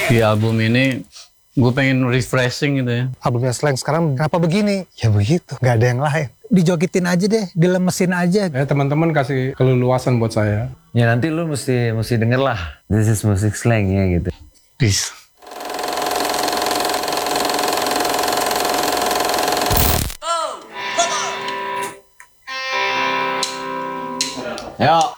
Di album ini gue pengen refreshing gitu ya. Albumnya Slang sekarang kenapa begini? Ya begitu, gak ada yang lain. Dijokitin aja deh, dilemesin aja. Teman-teman kasih keleluasan buat saya. Ya nanti lu mesti denger lah. This is music slang ya gitu. Peace. Yuk.